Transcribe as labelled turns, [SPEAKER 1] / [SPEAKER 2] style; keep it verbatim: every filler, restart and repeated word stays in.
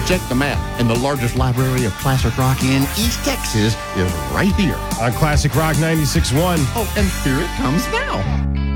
[SPEAKER 1] But check the map, and the largest library of classic rock in East Texas is right here
[SPEAKER 2] on Classic Rock ninety-six point one.
[SPEAKER 1] Oh, and here it comes now.